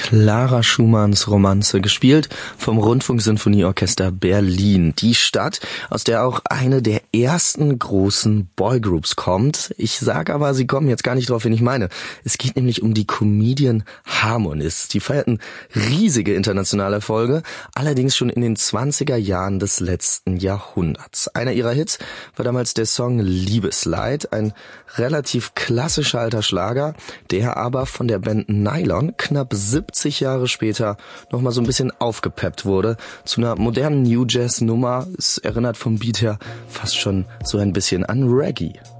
Clara Schumanns Romanze, gespielt vom Rundfunksinfonieorchester Berlin. Die Stadt, aus der auch eine der ersten großen Boygroups kommt. Ich sage aber, Sie kommen jetzt gar nicht drauf, wen ich meine. Es geht nämlich um die Comedian Harmonists. Die feierten riesige internationale Erfolge, allerdings schon in den 20er Jahren des letzten Jahrhunderts. Einer ihrer Hits war damals der Song Liebesleid, ein relativ klassischer alter Schlager, der aber von der Band Nylon knapp 70 Jahre später nochmal so ein bisschen aufgepeppt wurde zu einer modernen New Jazz Nummer. Es erinnert vom Beat her fast schon so ein bisschen an Reggae.